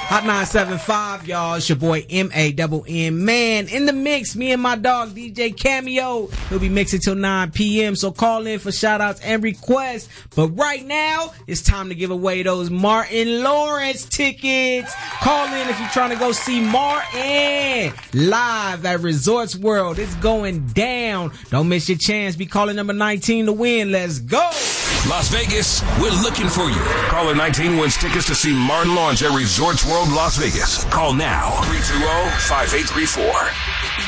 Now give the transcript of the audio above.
Hot 975, y'all. It's your boy M-A-N-N. Man, in the mix, me and my dog DJ Cameo. He'll be mixing till 9 p.m. So call in for shout outs and requests. But right now, it's time to give away those Martin Lawrence tickets. Call in if you're trying to go see Martin live at Resorts World. It's going down. Don't miss your chance. Be calling number 19 to win. Let's go. Las Vegas, we're looking for you. Caller 19 wins tickets to see Martin Lawrence at Resorts World, Las Vegas. Call now, 320-5834.